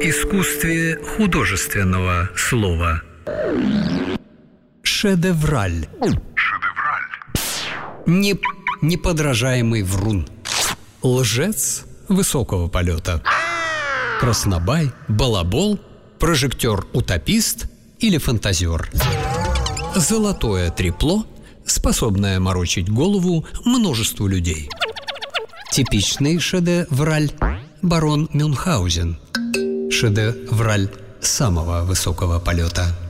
искусстве художественного слова. Шедевраль. Неподражаемый врун. Лжец высокого полета. Краснобай, балабол, прожектор-утопист или фантазер. Золотое трепло, способное морочить голову множеству людей. Типичный шедевраль – барон Мюнхгаузен. Шедевраль самого высокого полета.